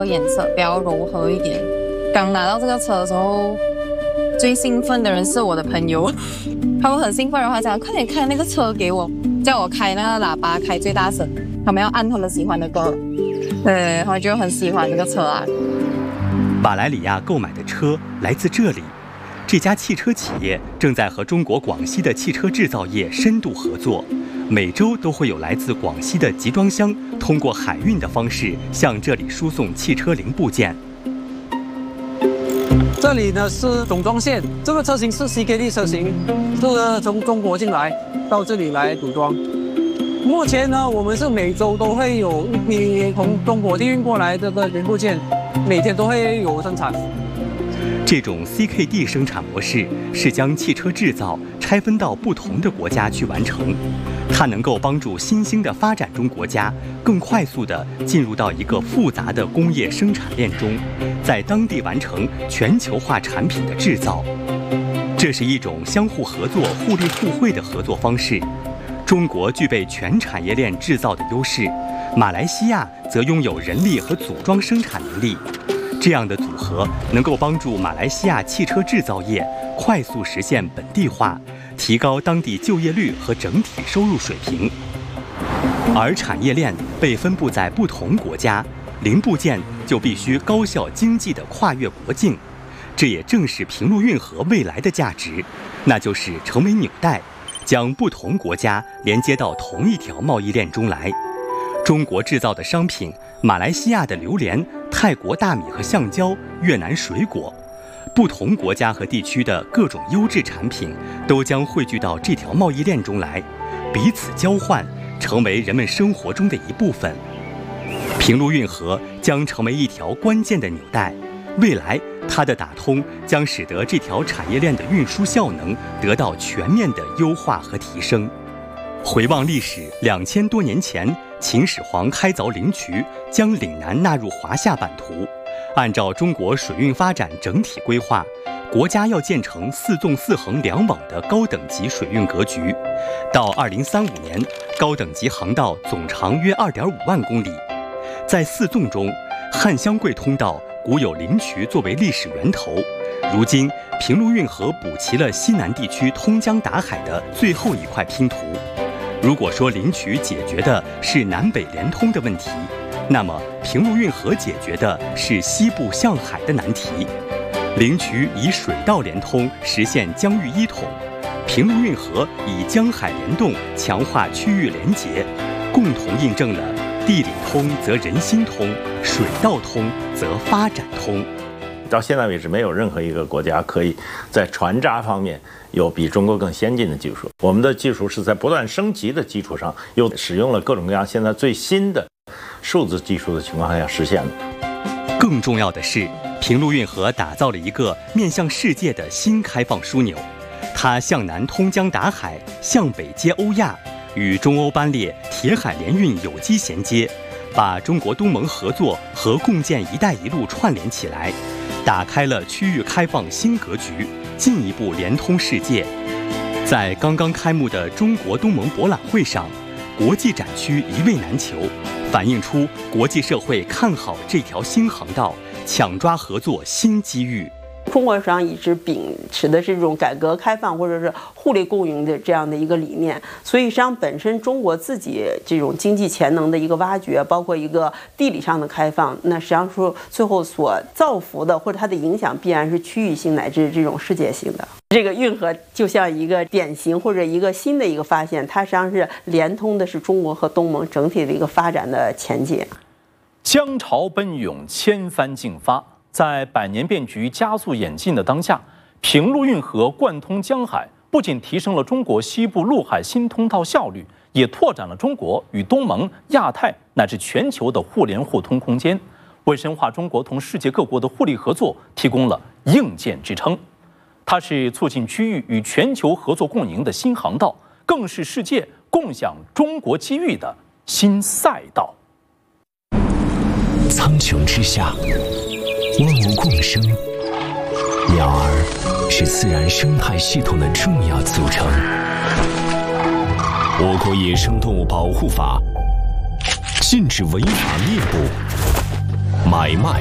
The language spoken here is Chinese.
颜色比较柔和一点。刚拿到这个车的时候，最兴奋的人是我的朋友，他们很兴奋，然后他讲快点开那个车给我，叫我开那个喇叭开最大声，他们要按他们喜欢的歌。对，他们就很喜欢这个车啊。 马来里亚购买的车来自这里，这家汽车企业正在和中国广西的汽车制造业深度合作，每周都会有来自广西的集装箱通过海运的方式向这里输送汽车零部件。 这里呢是总装线，这个车型是 CKD 车型，是从中国进来到这里来组装。目前呢，我们是每周都会有一批从中国运过来这个零部件，每天都会有生产。 这种 CKD 生产模式是将汽车制造拆分到不同的国家去完成，它能够帮助新兴的发展中国家更快速地进入到一个复杂的工业生产链中，在当地完成全球化产品的制造。这是一种相互合作、互利互惠的合作方式。中国具备全产业链制造的优势，马来西亚则拥有人力和组装生产能力。这样的组合能够帮助马来西亚汽车制造业快速实现本地化，提高当地就业率和整体收入水平。而产业链被分布在不同国家，零部件就必须高效经济地跨越国境。这也正是平陆运河未来的价值，那就是成为纽带，将不同国家连接到同一条贸易链中来。中国制造的商品，马来西亚的榴莲，泰国大米和橡胶，越南水果，不同国家和地区的各种优质产品都将汇聚到这条贸易链中来，彼此交换，成为人们生活中的一部分。平陆运河将成为一条关键的纽带，未来它的打通将使得这条产业链的运输效能得到全面的优化和提升。回望历史，2000多年前，秦始皇开凿灵渠，将岭南纳入华夏版图。按照中国水运发展整体规划，国家要建成4纵4横2网的高等级水运格局。到2035年，高等级航道总长约2.5万公里。在4纵中，汉湘桂通道古有灵渠作为历史源头，如今平陆运河补齐了西南地区通江达海的最后一块拼图。如果说灵渠解决的是南北连通的问题，那么平陆运河解决的是西部向海的难题。灵渠以水道连通，实现疆域一统；平陆运河以江海联动，强化区域连结，共同印证了地理通则人心通，水道通则发展通。 到现在为止，没有任何一个国家可以在船闸方面有比中国更先进的技术。我们的技术是在不断升级的基础上，又使用了各种各样现在最新的数字技术的情况下实现的。 更重要的是，平陆运河打造了一个面向世界的新开放枢纽，它向南通江达海，向北接欧亚，与中欧班列铁海联运有机衔接，把中国东盟合作和共建“一带一路”串联起来，打开了区域开放新格局，进一步连通世界。在刚刚开幕的中国东盟博览会上，国际展区一位难求，反映出国际社会看好这条新航道，抢抓合作新机遇。 中国实际上一直秉持的是这种改革开放或者是互利共赢的这样的一个理念，所以实际上本身中国自己这种经济潜能的一个挖掘，包括一个地理上的开放，那实际上说最后所造福的或者它的影响必然是区域性乃至这种世界性的。这个运河就像一个典型或者一个新的一个发现，它实际上是连通的是中国和东盟整体的一个发展的前景。 江潮奔涌，千帆竞发。在百年变局加速演进的当下，平陆运河贯通江海，不仅提升了中国西部陆海新通道效率，也拓展了中国与东盟、亚太乃至全球的互联互通空间，为深化中国同世界各国的互利合作提供了硬件支撑。它是促进区域与全球合作共赢的新航道，更是世界共享中国机遇的新赛道。 苍穹之下，万物共生，鸟儿是自然生态系统的重要组成。我国野生动物保护法禁止违法猎捕， 买卖